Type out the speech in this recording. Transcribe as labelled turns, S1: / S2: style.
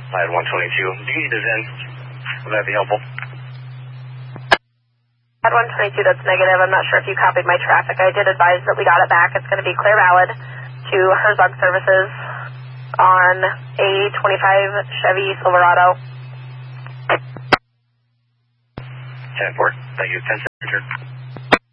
S1: Slide 122. Do you need the VIN? Would that be helpful?
S2: At 122, that's negative. I'm not sure if you copied my traffic. I did advise that we got it back. It's going to be clear valid to Herzog Services on a 25 Chevy Silverado.
S1: 10-4. Thank you. 10 signature.